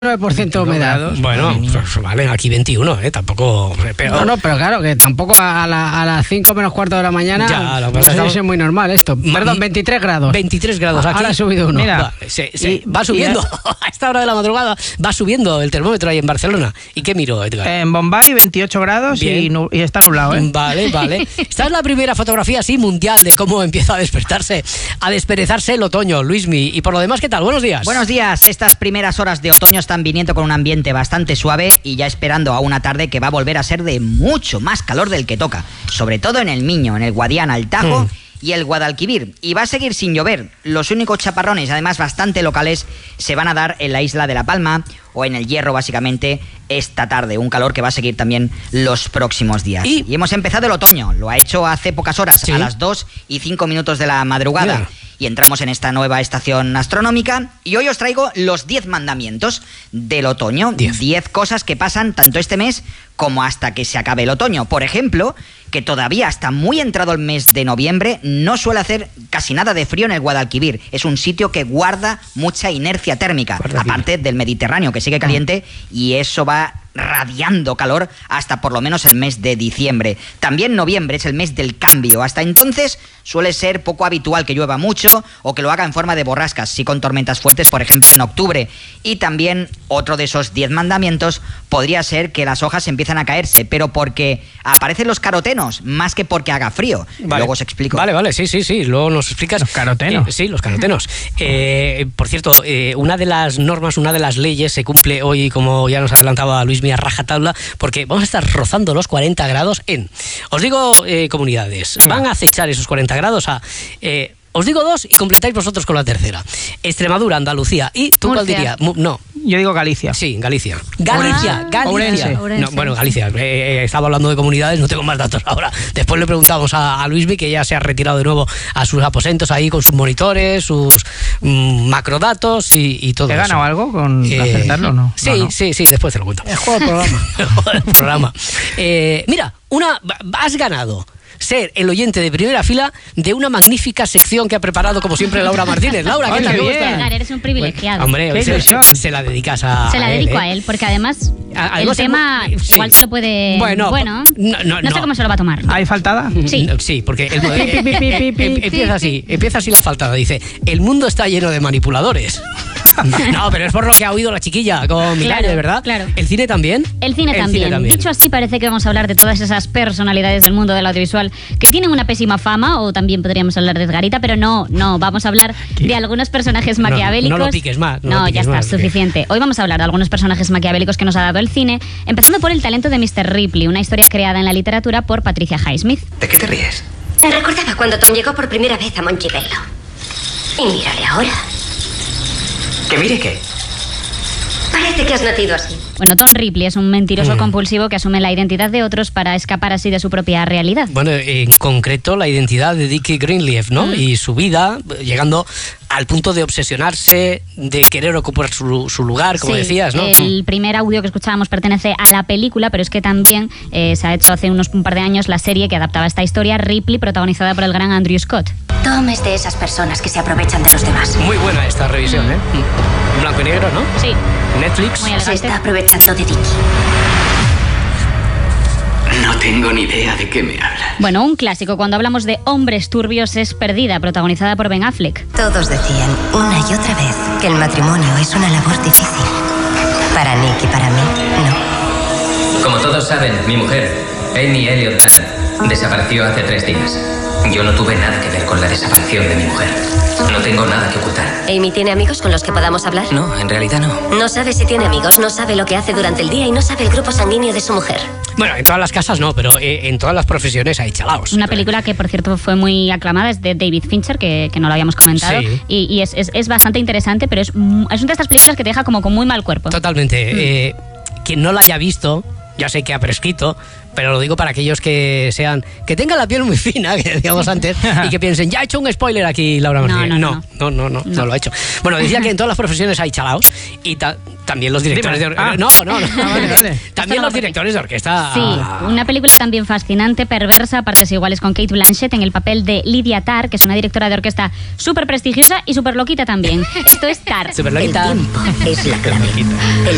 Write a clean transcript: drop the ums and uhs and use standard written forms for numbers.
9% de humedad. Bueno, pues vale, aquí 21, tampoco... Pero... No, pero claro, que tampoco a las 5 menos cuarto de la mañana ya, pues es muy normal esto. Perdón, 23 grados. 23 grados aquí. Ahora ha subido uno. Mira, va subiendo. A esta hora de la madrugada va subiendo el termómetro ahí en Barcelona. ¿Y qué miro, Edgar? En Bombay, 28 grados y está nublado, ¿eh? Vale. Esta es la primera fotografía así mundial de cómo empieza a despertarse, a desperezarse el otoño, Luismi. Y por lo demás, ¿qué tal? Buenos días. Buenos días. Estas primeras horas de otoño están viniendo con un ambiente bastante suave y ya esperando a una tarde que va a volver a ser de mucho más calor del que toca, sobre todo en el Miño, en el Guadiana, el Tajo y el Guadalquivir. Y va a seguir sin llover. Los únicos chaparrones, además bastante locales, se van a dar en la isla de La Palma o en el Hierro, básicamente, esta tarde. Un calor que va a seguir también los próximos días. Y hemos empezado el otoño. Lo ha hecho hace pocas horas, a las 2:05 de la madrugada. Bien. Y entramos en esta nueva estación astronómica. Y hoy os traigo los 10 mandamientos del otoño. 10 cosas que pasan tanto este mes como hasta que se acabe el otoño. Por ejemplo, que todavía hasta muy entrado el mes de noviembre no suele hacer casi nada de frío en el Guadalquivir. Es un sitio que guarda mucha inercia térmica, aparte del Mediterráneo, que sigue caliente, y eso va radiando calor hasta por lo menos el mes de diciembre. También noviembre es el mes del cambio. Hasta entonces suele ser poco habitual que llueva mucho o que lo haga en forma de borrascas, sí con tormentas fuertes, por ejemplo, en octubre. Y también otro de esos 10 mandamientos podría ser que las hojas empiezan a caerse, pero porque aparecen los carotenos, más que porque haga frío. Vale. Luego os explico. Vale, sí. Luego nos explicas. Los carotenos. Sí, los carotenos. Por cierto, una de las normas, una de las leyes se cumple hoy, como ya nos adelantaba Luis Mía, rajatabla, porque vamos a estar rozando los 40 grados os digo, comunidades, van a acechar esos 40 grados os digo 2 y completáis vosotros con la tercera. Extremadura, Andalucía. ¿Y tú cuál dirías? No. Yo digo Galicia. Sí, Galicia. Galicia. Ourense. No, bueno, Galicia. Estaba hablando de comunidades, no tengo más datos ahora. Después le preguntamos a Luismi, que ya se ha retirado de nuevo a sus aposentos ahí con sus monitores, sus macrodatos y todo. ¿Te eso. he ganado algo con acertarlo o no? Sí, después te lo cuento. El juego del programa. Mira, has ganado ser el oyente de primera fila de una magnífica sección que ha preparado, como siempre, Laura Martínez. Laura, ¿qué tal? ¿Cómo estás? Edgar, eres un privilegiado. Hombre, se la dedicas a Se la él, dedico a él, porque además el tema igual se lo puede... Bueno, no sé cómo se lo va a tomar. ¿Hay faltada? Sí, porque empieza así la faltada. Dice, el mundo está lleno de manipuladores. No, pero es por lo que ha oído la chiquilla con Milares, ¿verdad? Claro. ¿El cine también? El cine también. Dicho así, parece que vamos a hablar de todas esas personalidades del mundo del audiovisual que tienen una pésima fama, o también podríamos hablar de Edgarita, pero no, vamos a hablar de algunos personajes maquiavélicos. No lo piques más. No, ya está, suficiente. Hoy vamos a hablar de algunos personajes maquiavélicos que nos ha dado el cine, empezando por el talento de Mr. Ripley, una historia creada en la literatura por Patricia Highsmith. ¿De qué te ríes? Recordaba cuando Tom llegó por primera vez a Montebello. Y mírale ahora. ¿Que mire qué? Parece que has nacido así. Bueno, Tom Ripley es un mentiroso compulsivo que asume la identidad de otros para escapar así de su propia realidad. Bueno, en concreto la identidad de Dickie Greenleaf, ¿no? Y su vida, llegando al punto de obsesionarse, de querer ocupar su lugar, como decías, ¿no? El primer audio que escuchábamos pertenece a la película, pero es que también se ha hecho hace un par de años la serie que adaptaba esta historia, Ripley, protagonizada por el gran Andrew Scott. Tom es de esas personas que se aprovechan de los demás. Muy buena esta revisión, ¿eh? Blanco y negro, ¿no? Sí. Netflix. Se está aprovechando de Dickie. No tengo ni idea de qué me hablas. Bueno, un clásico cuando hablamos de hombres turbios es Perdida, protagonizada por Ben Affleck. Todos decían una y otra vez que el matrimonio es una labor difícil. Para Nick y para mí, no. Como todos saben, mi mujer, Amy Elliott Dunn, desapareció hace 3 días. Yo no tuve nada que ver con la desaparición de mi mujer. No tengo nada que ocultar. ¿Amy tiene amigos con los que podamos hablar? No, en realidad no. No sabe si tiene amigos, no sabe lo que hace durante el día y no sabe el grupo sanguíneo de su mujer. Bueno, en todas las casas no, pero en todas las profesiones hay chalaos. Una película que, por cierto, fue muy aclamada, es de David Fincher, que no lo habíamos comentado. Sí. Y es bastante interesante, pero es una de estas películas que te deja como con muy mal cuerpo. Totalmente. Quien no la haya visto, ya sé que ha prescrito, pero lo digo para aquellos que tengan la piel muy fina, que decíamos antes, y que piensen, ya he hecho un spoiler aquí, Laura Martínez. No lo ha hecho. Bueno, decía que en todas las profesiones hay chalaos y también los directores de orquesta. Vale. También los directores de orquesta. Sí, una película también fascinante, perversa, a partes iguales, con Kate Blanchett en el papel de Lydia Tarr, que es una directora de orquesta súper prestigiosa y súper loquita también. Esto es Tarr. Súper loquita. El tiempo es la clave.